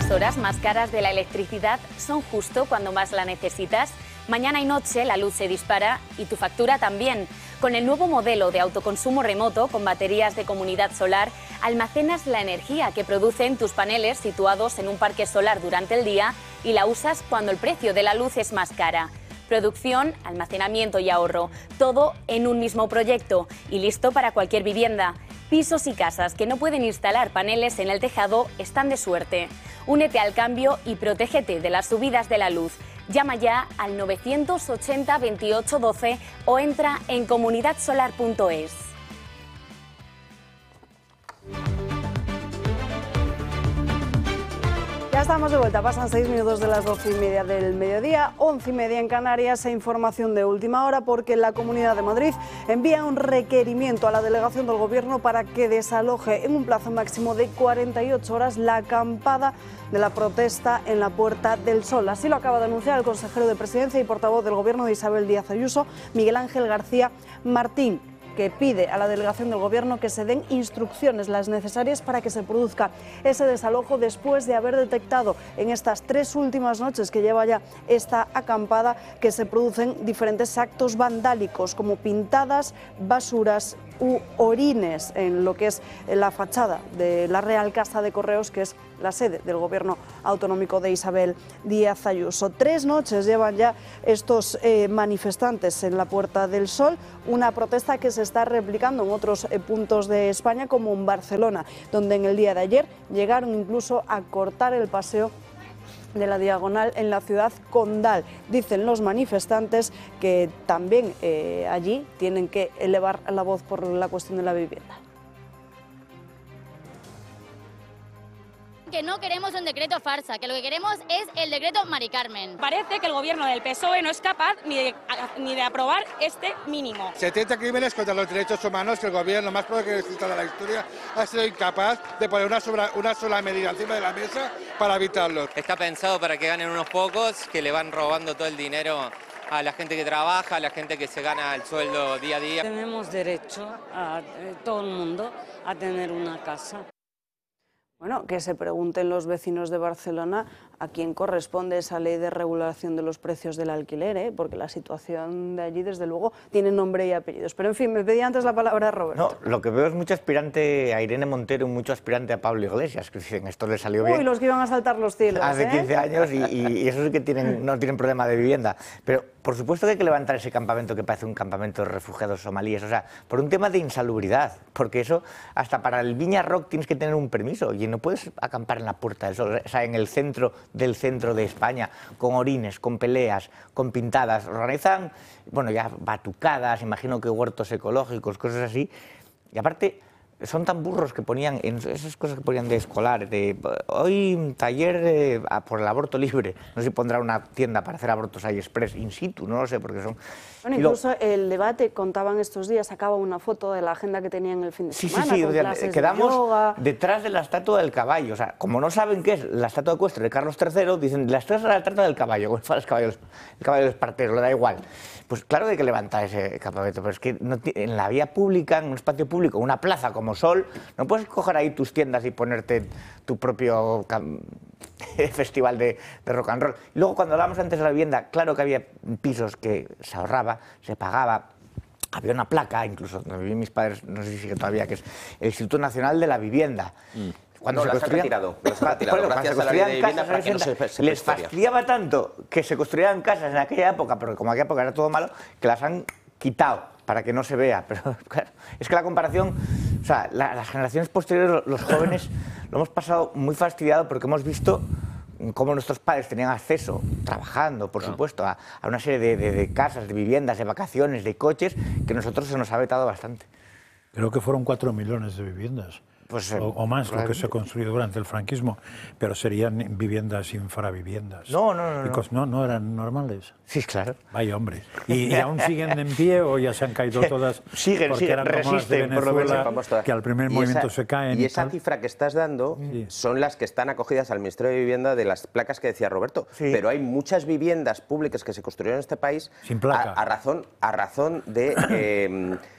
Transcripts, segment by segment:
las horas más caras de la electricidad son justo cuando más la necesitas. Mañana y noche la luz se dispara y tu factura también. Con el nuevo modelo de autoconsumo remoto con baterías de comunidad solar, almacenas la energía que producen tus paneles situados en un parque solar durante el día y la usas cuando el precio de la luz es más cara. Producción, almacenamiento y ahorro, todo en un mismo proyecto y listo para cualquier vivienda. Pisos y casas que no pueden instalar paneles en el tejado están de suerte. Únete al cambio y protégete de las subidas de la luz. Llama ya al 980 28 12 o entra en comunidadsolar.es. Ya estamos de vuelta, pasan 6 minutos de las 12:30 del mediodía, 11:30 en Canarias, e información de última hora porque la Comunidad de Madrid envía un requerimiento a la delegación del Gobierno para que desaloje en un plazo máximo de 48 horas la acampada de la protesta en la Puerta del Sol. Así lo acaba de anunciar el consejero de Presidencia y portavoz del Gobierno de Isabel Díaz Ayuso, Miguel Ángel García Martín, que pide a la delegación del Gobierno que se den instrucciones las necesarias para que se produzca ese desalojo después de haber detectado en estas 3 últimas noches que lleva ya esta acampada que se producen diferentes actos vandálicos como pintadas, basuras u orines en lo que es la fachada de la Real Casa de Correos, que es la sede del Gobierno autonómico de Isabel Díaz Ayuso. 3 noches llevan ya estos manifestantes en la Puerta del Sol, una protesta que se está replicando en otros puntos de España, como en Barcelona, donde en el día de ayer llegaron incluso a cortar el paseo de la Diagonal en la ciudad condal. Dicen los manifestantes que también allí tienen que elevar la voz por la cuestión de la vivienda. Que no queremos un decreto farsa, que lo que queremos es el decreto Mari Carmen. Parece que el gobierno del PSOE no es capaz ni de aprobar este mínimo. 70 crímenes contra los derechos humanos que el gobierno más progresista de la historia ha sido incapaz de poner una sola medida encima de la mesa para evitarlos. Está pensado para que ganen unos pocos que le van robando todo el dinero a la gente que trabaja, a la gente que se gana el sueldo día a día. Tenemos derecho a todo el mundo a tener una casa. Bueno, que se pregunten los vecinos de Barcelona a quién corresponde esa ley de regulación de los precios del alquiler, porque la situación de allí, desde luego, tiene nombre y apellidos. Pero, en fin, me pedía antes la palabra Roberto. No, lo que veo es mucho aspirante a Irene Montero y mucho aspirante a Pablo Iglesias, que dicen, esto le salió bien. Uy, los que iban a saltar los cielos. Hace 15 años y esos que no tienen problema de vivienda. Pero, por supuesto que hay que levantar ese campamento que parece un campamento de refugiados somalíes, o sea, por un tema de insalubridad, porque eso, hasta para el Viña Rock tienes que tener un permiso y no puedes acampar en la Puerta del Sol, o sea, en el centro de España, con orines, con peleas, con pintadas. Organizan, bueno, ya batucadas, imagino que huertos ecológicos, cosas así. Y aparte, son tan burros que ponían, en esas cosas que ponían de escolar, de hoy un taller por el aborto libre. No sé si pondrá una tienda para hacer abortos ahí express, in situ, no lo sé, porque son... Bueno, incluso el debate, contaban estos días, sacaba una foto de la agenda que tenían el fin de semana. Sí, quedamos detrás de la estatua del caballo. O sea, como no saben qué es la estatua ecuestre de Carlos III, dicen, la estatua es la estatua del caballo, el caballo espartero, le da igual. Pues claro que hay que levantar ese campamento, pero es que en la vía pública, en un espacio público, una plaza como Sol, no puedes coger ahí tus tiendas y ponerte tu propio festival de rock and roll. Y luego, cuando hablábamos antes de la vivienda, claro que había pisos que se ahorraba, se pagaba. Había una placa, incluso donde vivían mis padres, no sé si sigue todavía, que es el Instituto Nacional de la Vivienda. Cuando se construían, gracias a la ley de vivienda, para que no se les fastidiaba tanto que se construyeran casas en aquella época, porque como aquella época era todo malo, que las han quitado para que no se vea. Pero claro, es que la comparación, o sea, las generaciones posteriores, los jóvenes, lo hemos pasado muy fastidiado porque hemos visto cómo nuestros padres tenían acceso, trabajando, por supuesto, a una serie de casas, de viviendas, de vacaciones, de coches, que a nosotros se nos ha vetado bastante. Creo que fueron 4 millones de viviendas. Pues, o más lo que se construyó durante el franquismo, pero serían viviendas infraviviendas. No eran normales. Sí, claro. Vaya hombre. ¿Y aún siguen en pie o ya se han caído todas? Siguen, eran resisten, como las de Venezuela, que al primer movimiento se caen. Y esa cifra que estás dando son las que están acogidas al Ministerio de Vivienda de las placas que decía Roberto. Sí. Pero hay muchas viviendas públicas que se construyeron en este país sin placa. A razón de...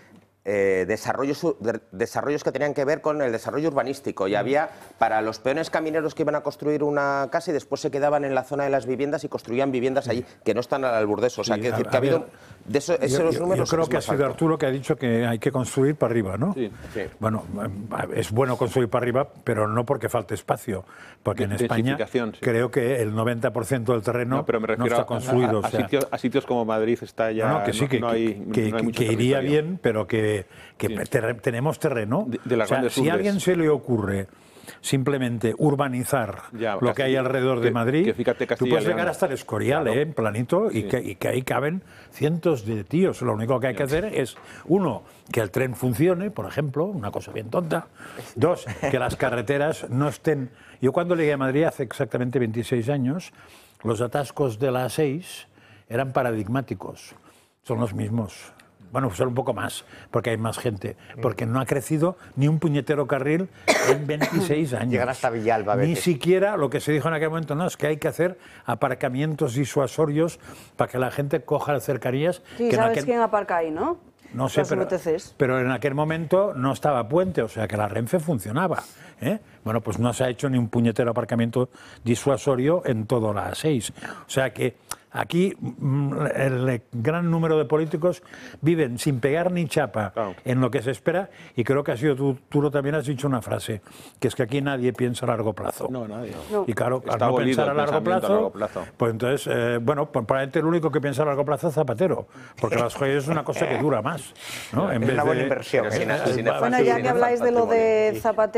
desarrollos que tenían que ver con el desarrollo urbanístico y había para los peones camineros que iban a construir una casa y después se quedaban en la zona de las viviendas y construían viviendas allí que no está al albur de eso. O sea, que decir que ha habido de esos números. Yo creo que ha sido Arturo que ha dicho que hay que construir para arriba, ¿no? Sí. Bueno, es bueno construir para arriba, pero no porque falte espacio, porque en España creo que el 90% del terreno no está construido. A sitios como Madrid está ya. Que iría bien, pero que tenemos terreno. Si a alguien se le ocurre simplemente urbanizar lo que hay alrededor de Madrid, tú puedes llegar hasta el Escorial, en planito, y que ahí caben cientos de tíos. Lo único que hay que hacer es, uno, que el tren funcione, por ejemplo, una cosa bien tonta. Dos, que las carreteras no estén... Yo cuando llegué a Madrid hace exactamente 26 años, los atascos de la A6 eran paradigmáticos. Son los mismos. Bueno, son un poco más, porque hay más gente. Porque no ha crecido ni un puñetero carril en 26 años. Llegar hasta Villalba a veces. Ni siquiera lo que se dijo en aquel momento, no, es que hay que hacer aparcamientos disuasorios para que la gente coja las cercanías. Sí, ¿sabes quién aparca ahí, no? No sé, pero en aquel momento no estaba Puente, o sea que la Renfe funcionaba. Bueno, pues no se ha hecho ni un puñetero aparcamiento disuasorio en toda la A6. O sea que aquí el gran número de políticos viven sin pegar ni chapa en lo que se espera, y creo que ha sido tú también has dicho una frase, que es que aquí nadie piensa a largo plazo. No, nadie. Y claro, al no pensar a largo plazo, pues entonces, bueno, pues probablemente el único que piensa a largo plazo es Zapatero, porque las joyas es una cosa que dura más, ¿no? Es una buena inversión. Bueno, ya que habláis de lo de Zapatero,